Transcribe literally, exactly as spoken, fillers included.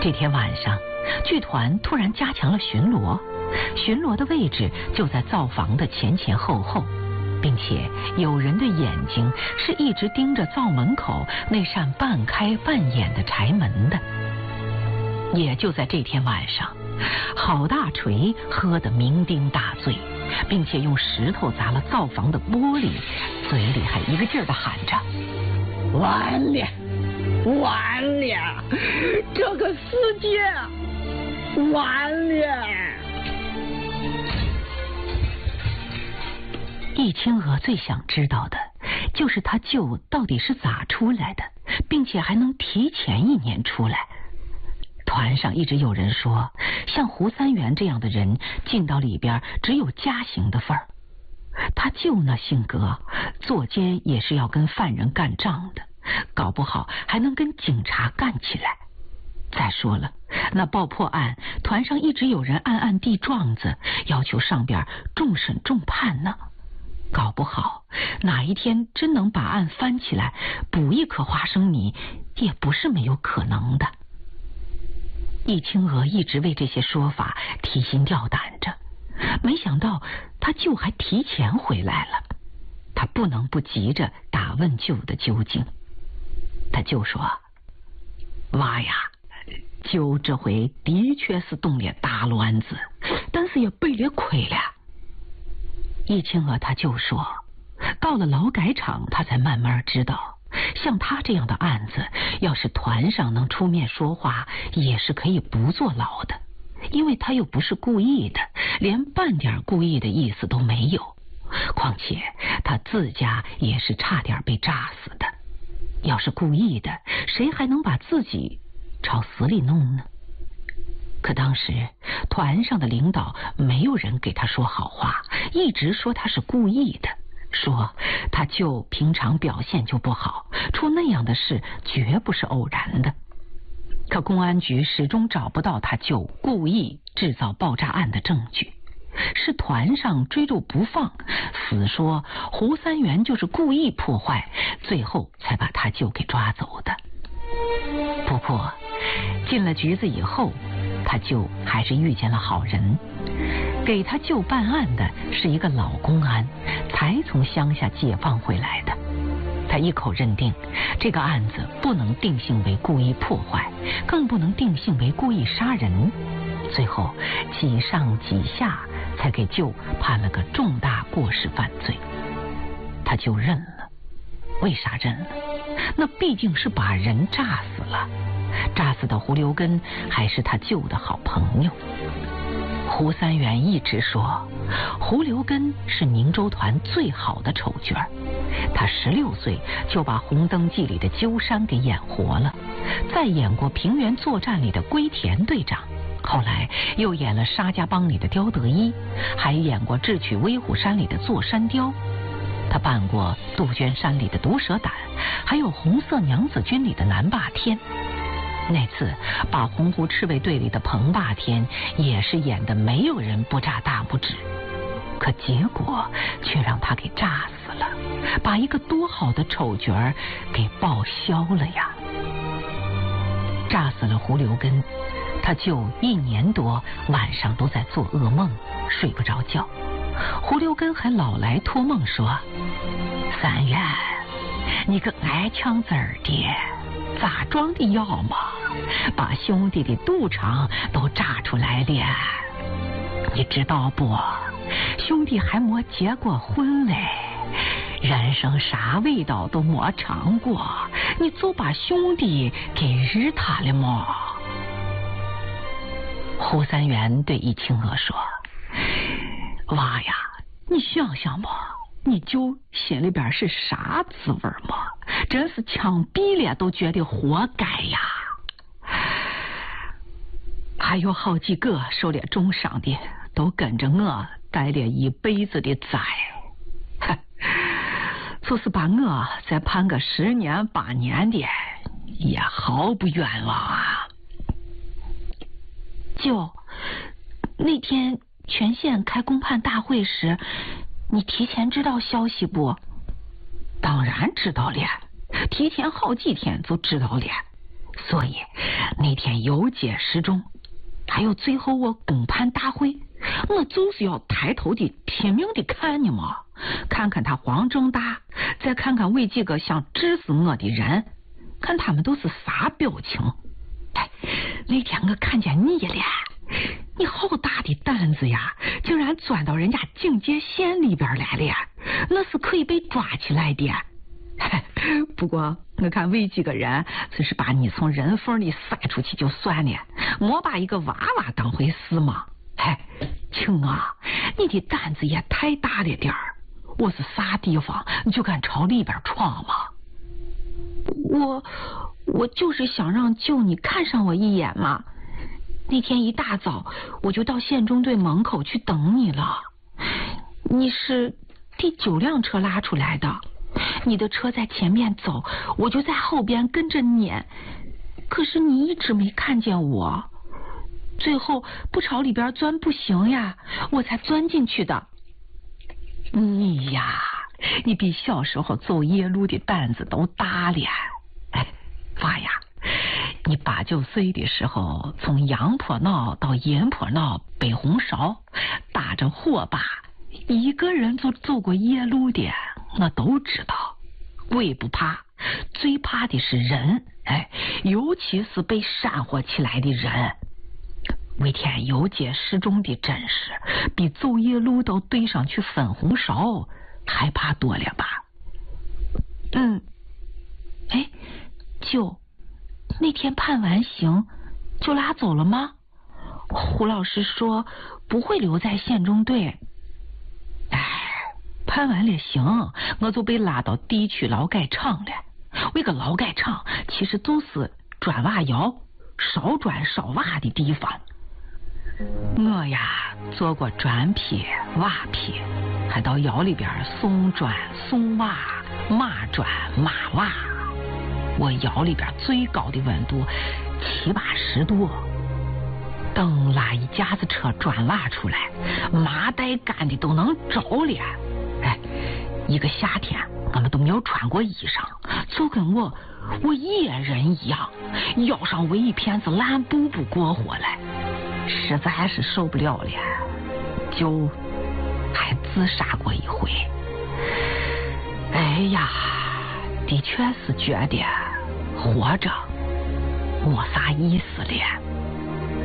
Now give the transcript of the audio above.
这天晚上，剧团突然加强了巡逻，巡逻的位置就在灶房的前前后后，并且有人的眼睛是一直盯着灶门口那扇半开半掩的柴门的。也就在这天晚上，郝大锤喝得酩酊大醉，并且用石头砸了灶房的玻璃，嘴里还一个劲儿地喊着： 完了完了，这个世界完了。 易清娥最想知道的就是他舅到底是咋出来的，并且还能提前一年出来。团上一直有人说，像胡三元这样的人进到里边只有加刑的份儿。他舅那性格，坐监也是要跟犯人干仗的，搞不好还能跟警察干起来。再说了，那爆破案团上一直有人暗暗递状子，要求上边重审重判呢。搞不好哪一天真能把案翻起来，补一颗花生米也不是没有可能的。易清娥一直为这些说法提心吊胆着，没想到他舅还提前回来了。他不能不急着打问舅的究竟。他舅说：娃呀，舅这回的确是动了大乱子，但是也背了亏了。易清娥他舅说，到了劳改场他才慢慢知道，像他这样的案子，要是团上能出面说话，也是可以不坐牢的，因为他又不是故意的，连半点故意的意思都没有。况且他自家也是差点被炸死的，要是故意的，谁还能把自己朝死里弄呢？可当时团上的领导没有人给他说好话，一直说他是故意的，说他舅平常表现就不好，出那样的事绝不是偶然的。可公安局始终找不到他舅故意制造爆炸案的证据，是团上追逐不放，死说胡三元就是故意破坏，最后才把他舅给抓走的。不过进了局子以后，他舅还是遇见了好人。给他舅办案的是一个老公安，才从乡下解放回来的。他一口认定这个案子不能定性为故意破坏，更不能定性为故意杀人。最后几上几下才给舅判了个重大过失犯罪。他就认了。为啥认了？那毕竟是把人炸死了，炸死的胡留根还是他舅的好朋友。胡三元一直说胡留根是宁州团最好的丑角，他十六岁就把《红灯记》里的鸠山给演活了，再演过《平原作战》里的龟田队长，后来又演了《沙家浜》里的刁德一，还演过《智取威虎山》里的座山雕。他扮过《杜鹃山》里的毒蛇胆，还有《红色娘子军》里的南霸天。那次把洪湖赤卫队里的彭霸天也是演得没有人不炸大拇指，可结果却让他给炸死了，把一个多好的丑角儿给报销了呀。炸死了胡留根，他就一年多晚上都在做噩梦，睡不着觉。胡留根还老来托梦说：三元，你个挨枪子儿的咋装的药嘛，把兄弟的肚肠都炸出来了。你知道不，兄弟还没结过婚嘞，人生啥味道都没尝过，你就把兄弟给日他了嘛。胡三元对易清娥说：娃呀，你想想吧，你就心里边是啥滋味吗？真是枪毙了都觉得活该呀。还有好几个受了重伤的都跟着我带了一辈子的灾，就是把我再判个十年八年的也毫不冤枉啊。舅，那天全县开公判大会时，你提前知道消息不？当然知道了，提前好几天就知道了。所以那天游街示众，还有最后我公判大会，我就是要抬头的拼命的看你嘛，看看他黄正大，再看看为几个想治死我的人，看他们都是啥表情。哎，那天我看见你了，你好大的胆子呀，竟然钻到人家警戒线里边来了，那是可以被抓起来的。不过我看为几个人只是把你从人缝里塞出去就算了，莫把一个娃娃当回事嘛。哎，青啊，你的胆子也太大了点儿，我是啥地方你就敢朝里边闯吗？我我就是想让舅你看上我一眼嘛。那天一大早我就到县中队门口去等你了，你是第九辆车拉出来的，你的车在前面走，我就在后边跟着撵，可是你一直没看见我，最后不朝里边钻不行呀，我才钻进去的。你呀，你比小时候走夜路的胆子都大了。哎，娃呀，你八九岁的时候从杨坡坳到银坡坳背红苕，打着火把一个人就走过夜路的，我都知道。我也不怕，最怕的是人，哎，尤其是被煽火起来的人。那天游街示众的阵势，比走夜路到队上去分红苕害怕多了吧？嗯，哎，舅，那天判完刑就拉走了吗？胡老师说不会留在县中队。哎，判完了刑，我就被拉到地区劳改场了。那个劳改场其实就是砖瓦窑烧砖烧瓦的地方。我呀做过砖坯瓦坯，还到窑里边送砖送瓦码砖码瓦。我窑里边最高的温度七八十度，等拉一架子车砖瓦出来，麻袋干的都能着了。哎，一个夏天我们都没有穿过衣裳，就跟我我野人一样，腰上围一片子烂布布过活来，实在是受不了了，就还自杀过一回。哎呀，的确是觉得活着没啥意思了。